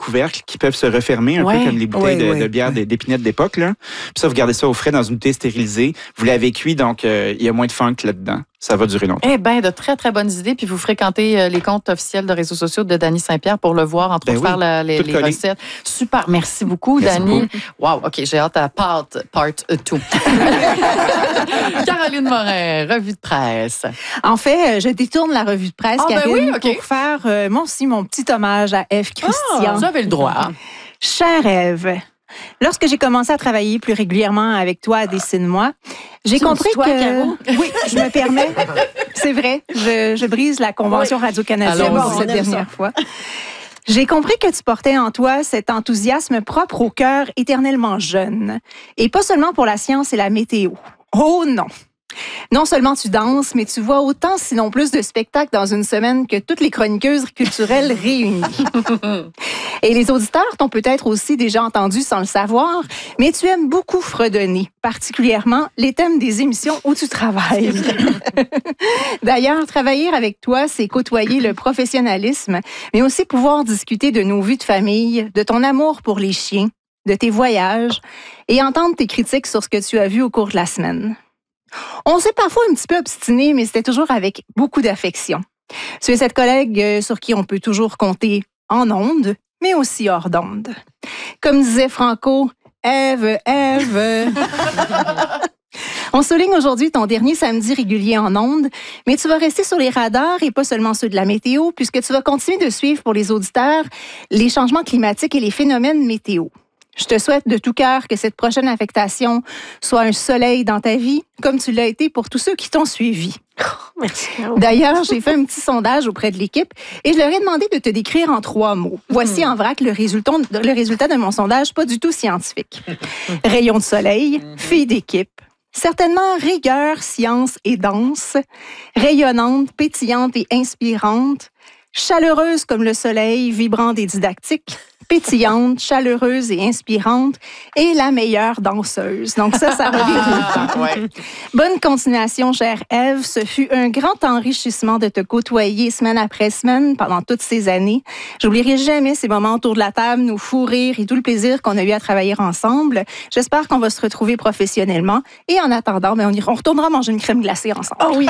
couvercles qui peuvent se refermer, un peu comme les bouteilles de bière d'épinette d'époque. Là. Puis ça, vous gardez ça au frais dans une bouteille stérilisée. Vous l'avez cuit, donc il y a moins de funk là-dedans. Ça va durer longtemps. Eh bien, de très, très bonnes idées. Puis vous fréquentez les comptes officiels de réseaux sociaux de Dany Saint-Pierre pour le voir, entre autres, faire les recettes. Super. Merci beaucoup, Dany. Wow, OK, j'ai hâte à part 2. Caroline Morin, revue de presse. En fait, je détourne la revue de presse, Karine, pour faire moi aussi mon petit hommage à Ève Christian. Vous avez le droit. Chère Ève, lorsque j'ai commencé à travailler plus régulièrement avec toi à Dessine-moi, j'ai compris que... Oui, je me permets. C'est vrai, je brise la convention Radio-Canadienne cette dernière fois. J'ai compris que tu portais en toi cet enthousiasme propre au cœur éternellement jeune. Et pas seulement pour la science et la météo. Oh non! Non seulement tu danses, mais tu vois autant, sinon plus, de spectacles dans une semaine que toutes les chroniqueuses culturelles réunies. Et les auditeurs t'ont peut-être aussi déjà entendu sans le savoir, mais tu aimes beaucoup fredonner, particulièrement les thèmes des émissions où tu travailles. D'ailleurs, travailler avec toi, c'est côtoyer le professionnalisme, mais aussi pouvoir discuter de nos vies de famille, de ton amour pour les chiens, de tes voyages et entendre tes critiques sur ce que tu as vu au cours de la semaine. On s'est parfois un petit peu obstiné, mais c'était toujours avec beaucoup d'affection. Tu es cette collègue sur qui on peut toujours compter en ondes, mais aussi hors d'ondes. Comme disait Franco, Ève. On souligne aujourd'hui ton dernier samedi régulier en ondes, mais tu vas rester sur les radars et pas seulement ceux de la météo, puisque tu vas continuer de suivre pour les auditeurs les changements climatiques et les phénomènes météo. Je te souhaite de tout cœur que cette prochaine affectation soit un soleil dans ta vie, comme tu l'as été pour tous ceux qui t'ont suivi. Merci. D'ailleurs, j'ai fait un petit sondage auprès de l'équipe et je leur ai demandé de te décrire en 3 mots. Voici en vrac le résultat de mon sondage, pas du tout scientifique. Rayon de soleil, fille d'équipe, certainement rigueur, science et danse, rayonnante, pétillante et inspirante, chaleureuse comme le soleil, vibrante et didactique, pétillante, chaleureuse et inspirante, et la meilleure danseuse. Donc ça revient tout le temps. Ouais. Bonne continuation, chère Ève. Ce fut un grand enrichissement de te côtoyer semaine après semaine pendant toutes ces années. J'oublierai jamais ces moments autour de la table, nos fous rires et tout le plaisir qu'on a eu à travailler ensemble. J'espère qu'on va se retrouver professionnellement. Et en attendant, on retournera manger une crème glacée ensemble. Oh oui!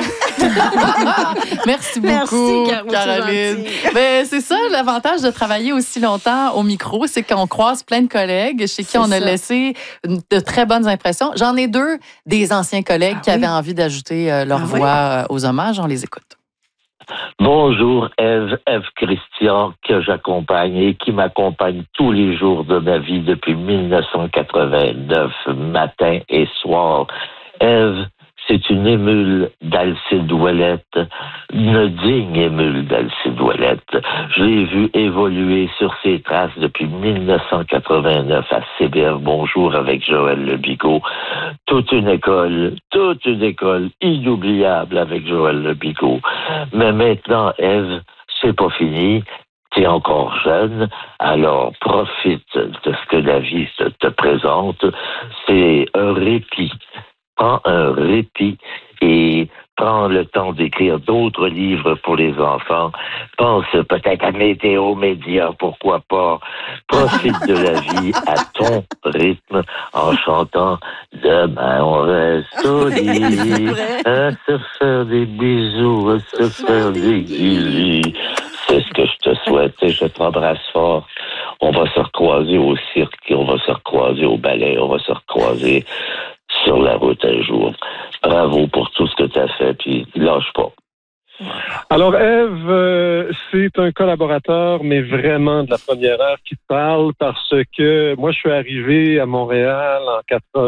Merci beaucoup, Caroline. Ben, c'est ça, l'avantage de travailler aussi longtemps au micro, c'est qu'on croise plein de collègues chez qui on a laissé de très bonnes impressions. J'en ai 2 des anciens collègues qui avaient envie d'ajouter leur voix aux hommages. On les écoute. Bonjour Ève Christian, que j'accompagne et qui m'accompagne tous les jours de ma vie depuis 1989, matin et soir. Ève, c'est une émule d'Alcide Ouellette, une digne émule d'Alcide Ouellette. Je l'ai vue évoluer sur ses traces depuis 1989 à CBF Bonjour avec Joël Lebigot. Toute une école inoubliable avec Joël Lebigot. Mais maintenant, Ève, c'est pas fini. T'es encore jeune, alors profite de ce que la vie te présente. C'est un répit. Prends un répit et prends le temps d'écrire d'autres livres pour les enfants. Pense peut-être à Météo Média, pourquoi pas. Profite de la vie à ton rythme en chantant « Demain on reste au lit, à se faire des bisous, à se faire des guillis. » C'est ce que je te souhaite et je t'embrasse fort. On va se recroiser au cirque, on va se recroiser au ballet, on va se recroiser sur la route un jour. Bravo pour tout ce que tu as fait, puis lâche pas. Alors, Ève, c'est un collaborateur, mais vraiment de la première heure qui te parle, parce que moi, je suis arrivé à Montréal en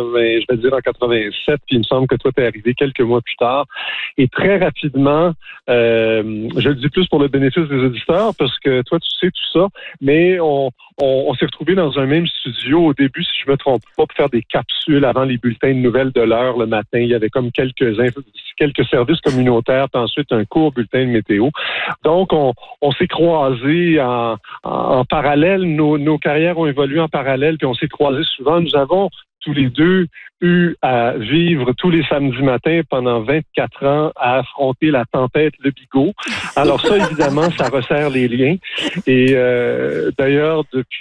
87, puis il me semble que toi, t'es arrivé quelques mois plus tard. Et très rapidement, je le dis plus pour le bénéfice des auditeurs, parce que toi, tu sais tout ça, mais on s'est retrouvés dans un même studio au début, si je me trompe pas, pour faire des capsules avant les bulletins de nouvelles de l'heure le matin. Il y avait comme quelques services communautaires, puis ensuite un court bulletin de météo. Donc, on s'est croisés en parallèle. Nos carrières ont évolué en parallèle, puis on s'est croisés souvent. Nous avons tous les deux eu à vivre tous les samedis matins pendant 24 ans à affronter la tempête Lebigot. Alors ça, évidemment, ça resserre les liens. Et d'ailleurs, depuis